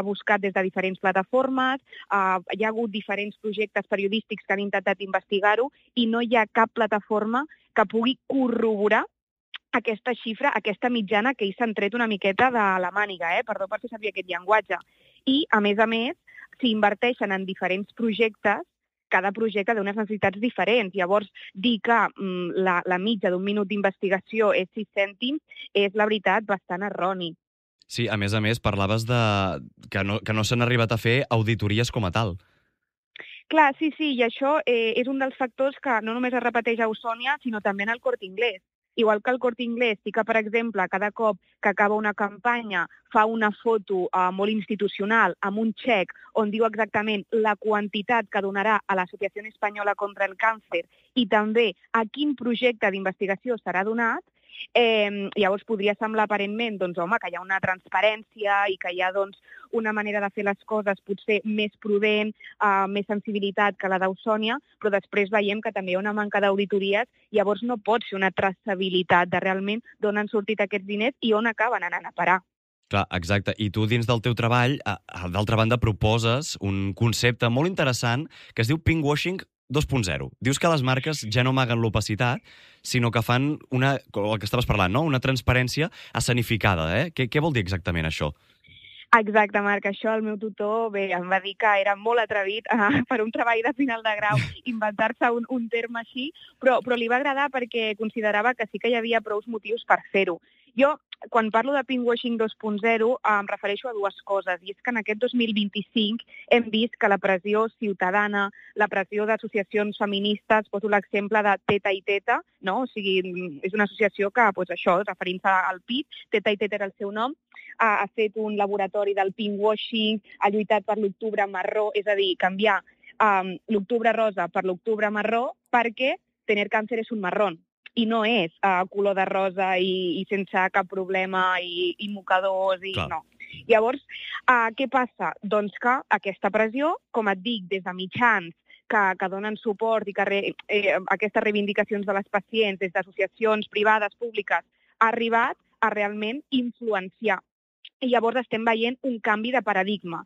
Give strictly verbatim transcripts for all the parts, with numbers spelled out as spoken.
buscat des de diferents plataformes, uh, hi ha hagut diferents projectes periodístics que han intentat investigar-ho i no hi ha cap plataforma que pugui corroborar aquesta xifra, aquesta mitjana que ells s'han tret una miqueta de la màniga, eh? Perdó per fer servir aquest llenguatge. I, a més a més, s'hi inverteixen en diferents projectes, cada projecte té unes necessitats diferents. Llavors, dir que mm, la, la mitja d'un minut d'investigació és sis cèntims és, la veritat, bastant erroni. Sí, a més a més, parlaves de que no, que no s'han arribat a fer auditories com a tal. Clar, sí, sí, i això eh, és un dels factors que no només es repeteix a Ausònia, sinó també en el Corte Inglés. Igual que el Corte Inglés, sí que, per exemple, cada cop que acaba una campanya fa una foto eh, molt institucional amb un xec on diu exactament la quantitat que donarà a l'Associació Espanyola contra el Càncer i també a quin projecte d'investigació serà donat, eh, llavors podria semblar aparentment doncs, home, que hi ha una transparència i que hi ha doncs, una manera de fer les coses potser més prudent, eh, més sensibilitat que la d'Ausònia, però després veiem que també hi ha una manca d'auditories, llavors no pot ser una traçabilitat de realment d'on han sortit aquests diners i on acaben anant a parar. Clar, exacte. I tu, dins del teu treball, d'altra banda, proposes un concepte molt interessant que es diu pinkwashing dos punt zero. Dius que les marques ja no amaguen l'opacitat, sinó que fan una, el que estaves parlant, no? Una transparència escenificada. Eh? Què, què vol dir exactament això? Exacte, Marc. Això el meu tutor bé, em va dir que era molt atrevit uh, per un treball de final de grau inventar-se un, un terme així, però, però li va agradar perquè considerava que sí que hi havia prou motius per fer-ho. Jo, quan parlo de pinkwashing dos punt zero, em refereixo a dues coses, i és que en aquest dos mil vint-i-cinc hem vist que la pressió ciutadana, la pressió d'associacions feministes, poso l'exemple de Teta i Teta, no? O sigui, és una associació que, doncs això, referint-se al pit, Teta i Teta era el seu nom, ha fet un laboratori del pinkwashing, ha lluitat per l'octubre marró, és a dir, canviar um, l'octubre rosa per l'octubre marró perquè tenir càncer és un marrón i no és uh, color de rosa i, i sense cap problema i, i mocadors i Clar. no. Llavors, uh, què passa? Doncs que aquesta pressió, com et dic, des de mitjans que, que donen suport i que re, eh, aquestes reivindicacions de les pacients des d'associacions privades, públiques, ha arribat a realment influenciar. I llavors estem veient un canvi de paradigma.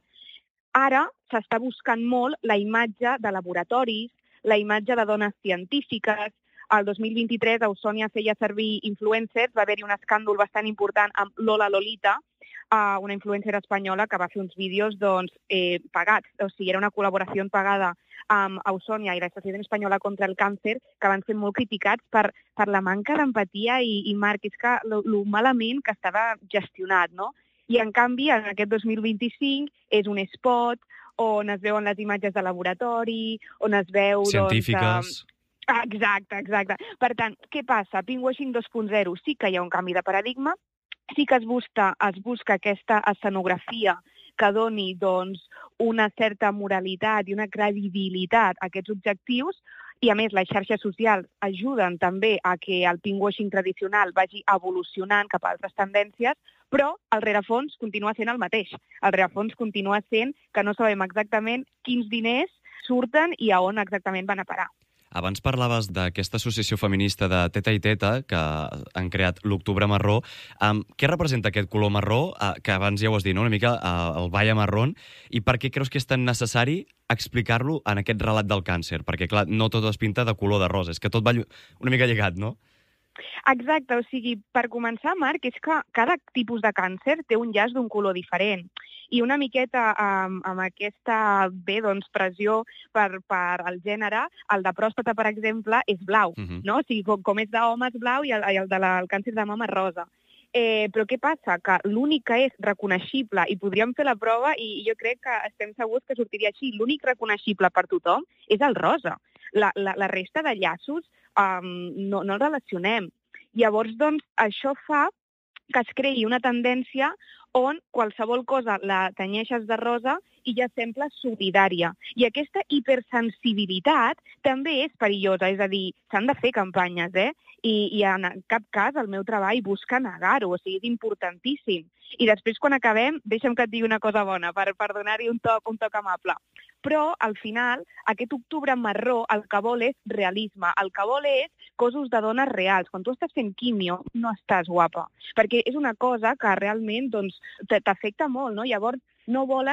Ara s'està buscant molt la imatge de laboratoris, la imatge de dones científiques. El dos mil vint-i-tres Ausònia feia servir influencers, va haver-hi un escàndol bastant important amb Lola Lolita, una influencer espanyola que va fer uns vídeos doncs, eh, pagats, o sigui, era una col·laboració pagada amb Ausònia i l'Associació Espanyola contra el Càncer, que van ser molt criticats per, per la manca d'empatia i, i Marc, és que lo, lo malament que estava gestionat, no? I, en canvi, en aquest dos mil vint-i-cinc és un spot on es veuen les imatges de laboratori, on es veu... Científiques... Doncs, exacte, exacte. Per tant, què passa? Pinkwashing dos punt zero sí que hi ha un canvi de paradigma, sí que es busca, es busca aquesta escenografia que doni doncs, una certa moralitat i una credibilitat a aquests objectius, i a més les xarxes socials ajuden també a que el pinkwashing tradicional vagi evolucionant cap a altres tendències, però el rerefons continua sent el mateix. El rerefons continua sent que no sabem exactament quins diners surten i a on exactament van a parar. Abans parlaves d'aquesta associació feminista de Teta i Teta, que han creat l'Octubre Marró. Um, què representa aquest color marró, uh, que abans ja ho has dit, no? Una mica uh, el Vaya Marrón, i per què creus que és tan necessari explicar-lo en aquest relat del càncer? Perquè, clar, no tot es pinta de color de rosa, és que tot va una mica lligat, no? Exacte, o sigui, per començar, Marc, és que cada tipus de càncer té un llaç d'un color diferent. I una miqueta amb, amb aquesta bé, doncs, pressió per, per al gènere, el de pròstata, per exemple, és blau, uh-huh. no? O sigui, com, com és d'home és blau i el, i el de la, el càncer de mama és rosa. Eh, però què passa? Que l'únic que és reconeixible, i podríem fer la prova, i jo crec que estem segurs que sortiria així, l'únic reconeixible per tothom és el rosa. La, la, la resta de llaços um, no, no el relacionem. Llavors, doncs, això fa que es creï una tendència on qualsevol cosa la tenyeixes de rosa i ja sembla solidària. I aquesta hipersensibilitat també és perillosa, és a dir, s'han de fer campanyes, eh? I, i en cap cas el meu treball busca negar-ho, o sigui, és importantíssim. I després, quan acabem, deixa'm que et digui una cosa bona, per, per donar-hi un toc, un toc amable. Però, al final, aquest octubre marró el que vol és realisme, el que vol és cossos de dones reals. Quan tu estàs fent quimio, no estàs guapa, perquè és una cosa que realment doncs, t'afecta molt, no? Llavors, no volen